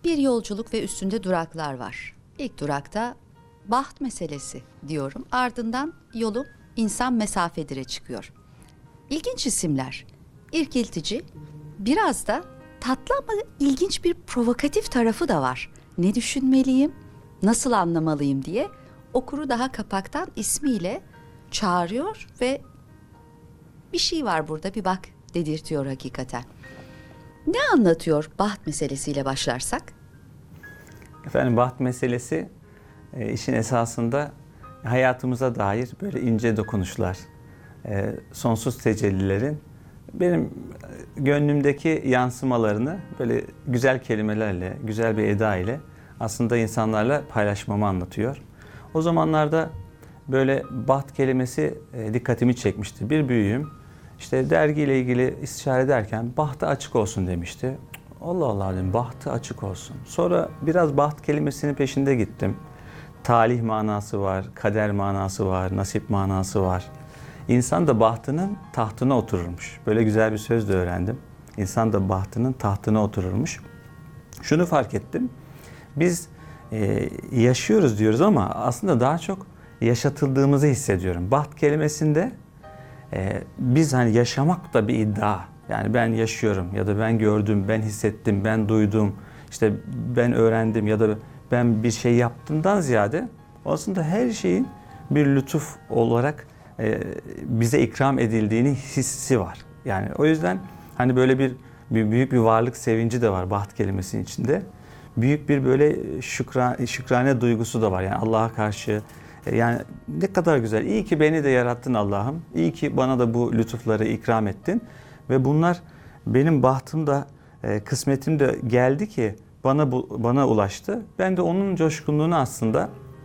Bir yolculuk ve üstünde duraklar var. İlk durakta baht meselesi diyorum. Ardından yolum insan mesafedire çıkıyor. İlginç isimler. İrkiltici, biraz da tatlı ama ilginç bir provokatif tarafı da var. Ne düşünmeliyim, nasıl anlamalıyım diye okuru daha kapaktan ismiyle çağırıyor ve bir şey var burada, bir bak dedirtiyor hakikaten. Ne anlatıyor baht meselesiyle başlarsak? Efendim, baht meselesi işin esasında hayatımıza dair böyle ince dokunuşlar, sonsuz tecellilerin benim gönlümdeki yansımalarını böyle güzel kelimelerle, güzel bir eda ile aslında insanlarla paylaşmamı anlatıyor. O zamanlarda böyle baht kelimesi dikkatimi çekmişti. Bir büyüğüm işte dergiyle ilgili istişare ederken bahtı açık olsun demişti. Allah Allah dedim, bahtı açık olsun. Sonra biraz baht kelimesinin peşinde gittim. Talih manası var, kader manası var, nasip manası var. İnsan da bahtının tahtına otururmuş. Böyle güzel bir söz de öğrendim. İnsan da bahtının tahtına otururmuş. Şunu fark ettim. Biz yaşıyoruz diyoruz ama aslında daha çok yaşatıldığımızı hissediyorum. Baht kelimesinde biz hani yaşamak da bir iddia. Yani ben yaşıyorum ya da ben gördüm, ben hissettim, ben duydum, işte ben öğrendim ya da ben bir şey yaptımdan ziyade aslında her şeyin bir lütuf olarak bize ikram edildiğini hissi var. Yani o yüzden hani böyle bir büyük bir varlık sevinci de var baht kelimesinin içinde. Büyük bir böyle şükrane duygusu da var. Yani Allah'a karşı yani ne kadar güzel. İyi ki beni de yarattın Allah'ım. İyi ki bana da bu lütufları ikram ettin. Ve bunlar benim bahtımda, kısmetimde geldi ki bana ulaştı. Ben de onun coşkunluğunu aslında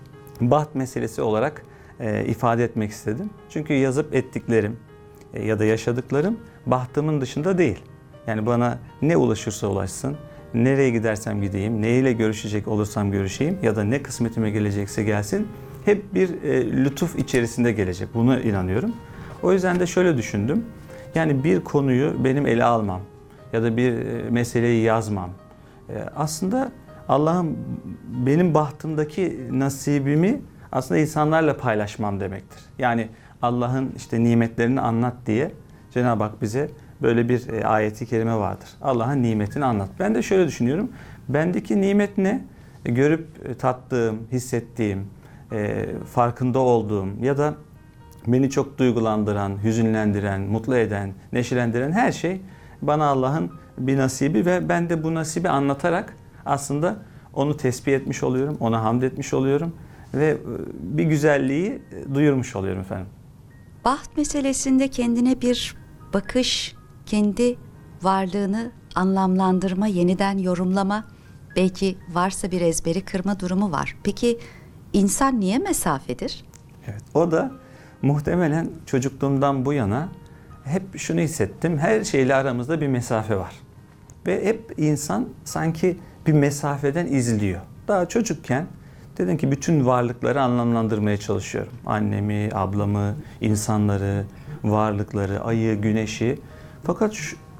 baht meselesi olarak ifade etmek istedim. Çünkü yazıp ettiklerim ya da yaşadıklarım bahtımın dışında değil. Yani bana ne ulaşırsa ulaşsın, nereye gidersem gideyim, neyle görüşecek olursam görüşeyim ya da ne kısmetime gelecekse gelsin, hep bir lütuf içerisinde gelecek. Buna inanıyorum. O yüzden de şöyle düşündüm. Yani bir konuyu benim ele almam ya da bir meseleyi yazmam. Aslında Allah'ın benim bahtımdaki nasibimi aslında insanlarla paylaşmam demektir. Yani Allah'ın işte nimetlerini anlat diye Cenab-ı Hak bize böyle bir ayeti kerime vardır. Allah'ın nimetini anlat. Ben de şöyle düşünüyorum. Bendeki nimet ne? Görüp tattığım, hissettiğim, farkında olduğum ya da beni çok duygulandıran, hüzünlendiren, mutlu eden, neşelendiren her şey bana Allah'ın bir nasibi ve ben de bu nasibi anlatarak aslında onu tesbih etmiş oluyorum, ona hamd etmiş oluyorum ve bir güzelliği duyurmuş oluyorum efendim. Baht meselesinde kendine bir bakış, kendi varlığını anlamlandırma, yeniden yorumlama, belki varsa bir ezberi kırma durumu var. Peki insan niye mesafedir? Evet, o da muhtemelen çocukluğumdan bu yana hep şunu hissettim. Her şeyle aramızda bir mesafe var. Ve hep insan sanki bir mesafeden izliyor. Daha çocukken dedim ki bütün varlıkları anlamlandırmaya çalışıyorum. Annemi, ablamı, insanları, varlıkları, ayı, güneşi. Fakat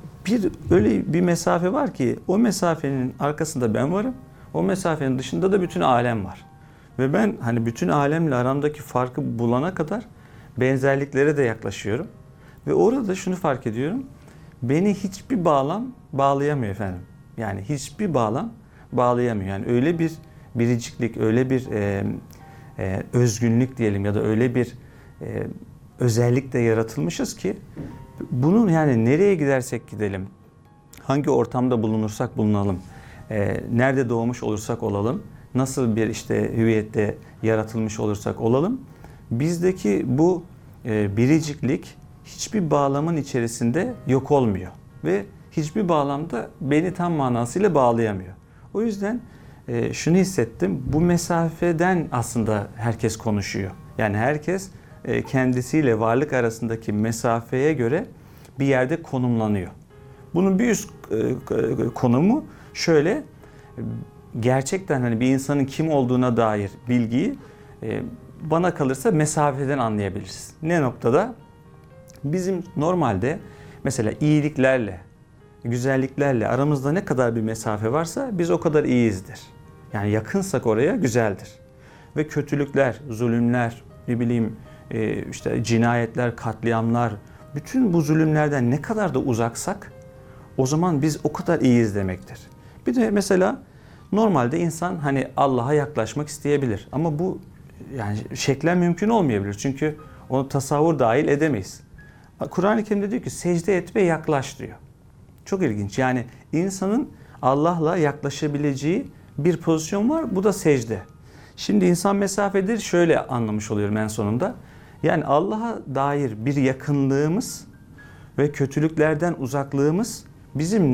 öyle bir mesafe var ki o mesafenin arkasında ben varım. O mesafenin dışında da bütün alem var. Ve ben hani bütün alemle aramdaki farkı bulana kadar benzerliklere de yaklaşıyorum. Ve orada da şunu fark ediyorum. Beni hiçbir bağlam bağlayamıyor efendim. Yani hiçbir bağlam bağlayamıyor. Yani öyle bir biriciklik, öyle bir özgünlük diyelim ya da öyle bir özellikle yaratılmışız ki bunun yani nereye gidersek gidelim, hangi ortamda bulunursak bulunalım, nerede doğmuş olursak olalım, nasıl bir işte hüviyette yaratılmış olursak olalım, bizdeki bu biriciklik hiçbir bağlamın içerisinde yok olmuyor ve hiçbir bağlamda beni tam manasıyla bağlayamıyor. O yüzden şunu hissettim, bu mesafeden aslında herkes konuşuyor. Yani herkes kendisiyle varlık arasındaki mesafeye göre bir yerde konumlanıyor. Bunun bir üst konumu şöyle, gerçekten hani bir insanın kim olduğuna dair bilgiyi bana kalırsa mesafeden anlayabiliriz. Ne noktada? Bizim normalde mesela iyiliklerle güzelliklerle aramızda ne kadar bir mesafe varsa biz o kadar iyiyizdir. Yani yakınsak oraya güzeldir. Ve kötülükler, zulümler, ne bileyim işte cinayetler, katliamlar, bütün bu zulümlerden ne kadar da uzaksak o zaman biz o kadar iyiyiz demektir. Bir de mesela normalde insan hani Allah'a yaklaşmak isteyebilir ama bu yani şeklen mümkün olmayabilir. Çünkü onu tasavvur dahil edemeyiz. Kur'an-ı Kerim'de diyor ki secde et ve yaklaş diyor. Çok ilginç. Yani insanın Allah'la yaklaşabileceği bir pozisyon var. Bu da secde. Şimdi insan mesafedir şöyle anlamış oluyorum en sonunda. Yani Allah'a dair bir yakınlığımız ve kötülüklerden uzaklığımız bizim